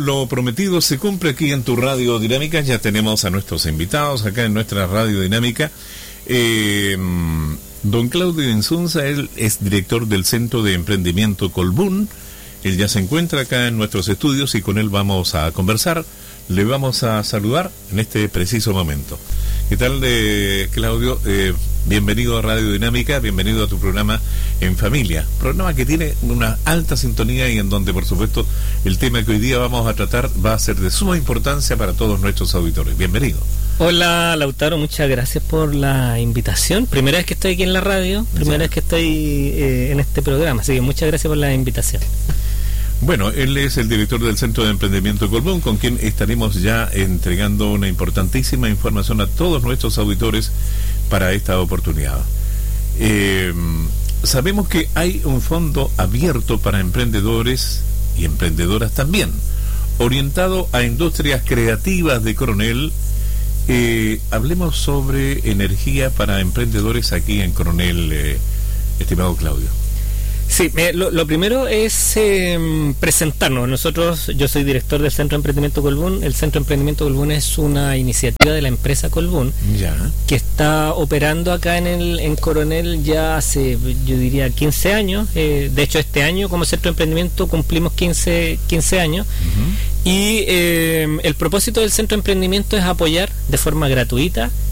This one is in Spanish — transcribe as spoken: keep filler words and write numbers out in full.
lo prometido se cumple aquí en tu Radio Dinámica. Ya tenemos a nuestros invitados acá en nuestra Radio Dinámica. Eh, don Claudio Insunza, él es director del Centro de Emprendimiento Colbún. Él ya se encuentra acá en nuestros estudios y con él vamos a conversar. Le vamos a saludar en este preciso momento. ¿Qué tal, eh, Claudio? Eh, bienvenido a Radio Dinámica, bienvenido a tu programa En Familia. Programa que tiene una alta sintonía y en donde, por supuesto, el tema que hoy día vamos a tratar va a ser de suma importancia para todos nuestros auditores. Bienvenido. Hola, Lautaro, muchas gracias por la invitación. Primera vez que estoy aquí en la radio, primera ya. vez que estoy eh, en este programa, así que muchas gracias por la invitación. Bueno, él es el director del Centro de Emprendimiento Colbún, con quien estaremos ya entregando una importantísima información a todos nuestros auditores para esta oportunidad. Eh, sabemos que hay un fondo abierto para emprendedores y emprendedoras también, orientado a industrias creativas de Coronel. Eh, hablemos sobre energía para emprendedores aquí en Coronel, eh, estimado Claudio. Sí, eh, lo, lo primero es eh, presentarnos. Nosotros, yo soy director del Centro de Emprendimiento Colbún. El Centro de Emprendimiento Colbún es una iniciativa de la empresa Colbún, ya, que está operando acá en el en Coronel ya hace, yo diría, quince años. Eh, de hecho, este año como Centro de Emprendimiento cumplimos quince años. Uh-huh. Y eh, el propósito del Centro de Emprendimiento es apoyar de forma gratuita